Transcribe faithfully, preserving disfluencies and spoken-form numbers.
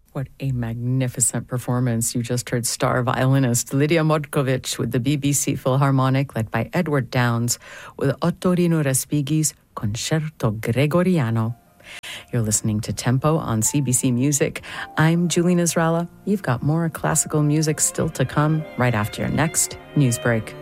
What a magnificent performance. You just heard star violinist Lydia Modkovic with the B B C Philharmonic, led by Edward Downes, with Ottorino Respighi's Concerto Gregoriano. You're listening to Tempo on C B C Music. I'm Julie Nasrallah. You've got more classical music still to come right after your next news break.